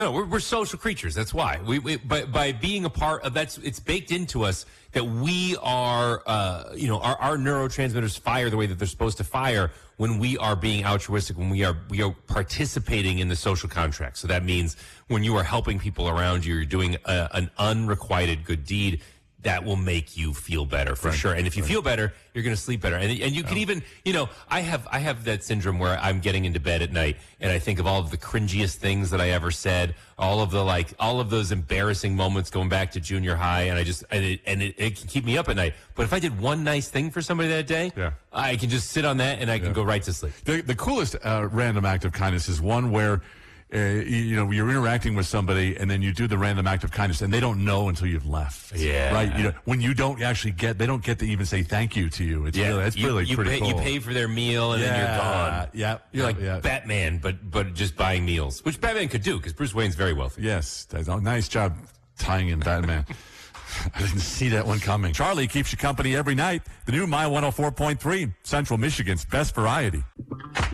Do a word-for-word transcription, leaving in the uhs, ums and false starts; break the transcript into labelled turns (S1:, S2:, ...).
S1: No, we're, we're social creatures. That's why. We, we by, by being a part of that's it's baked into us that we are, uh, you know, our, our neurotransmitters fire the way that they're supposed to fire when we are being altruistic, when we are we are participating in the social contract. So that means when you are helping people around you, you're doing a, an unrequited good deed. That will make you feel better for
S2: right.
S1: sure. And if you
S2: right.
S1: feel better, you're going to sleep better. And and you can
S2: oh.
S1: even, you know, I have I have that syndrome where I'm getting into bed at night and I think of all of the cringiest things that I ever said, all of the like, all of those embarrassing moments going back to junior high, and I just and it and it, it can keep me up at night. But if I did one nice thing for somebody that day,
S2: yeah.
S1: I can just sit on that and I can
S2: yeah.
S1: go right to sleep.
S2: The the coolest uh, random act of kindness is one where. Uh, you know, you're interacting with somebody, and then you do the random act of kindness, and they don't know until you've left.
S1: Yeah,
S2: right. You know, when you don't actually get, they don't get to even say thank you to you. It's
S1: yeah,
S2: really, that's
S1: you,
S2: really
S1: you
S2: pretty
S1: pay,
S2: cool.
S1: You pay for their meal, and
S2: yeah,
S1: then you're gone.
S2: Yeah,
S1: you're
S2: yeah,
S1: like
S2: yeah.
S1: Batman, but but just buying meals, which Batman could do because Bruce Wayne's very wealthy.
S2: Yes, that's, oh, nice job tying in Batman. I didn't see that one coming. Charlie keeps you company every night. The new My one oh four point three, Central Michigan's best variety.